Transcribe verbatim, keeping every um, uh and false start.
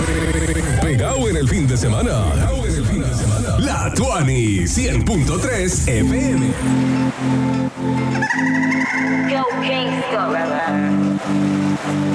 Pegado en el fin de semana. Pegado en el fin de semana. La Tuani cien punto tres F M. Go,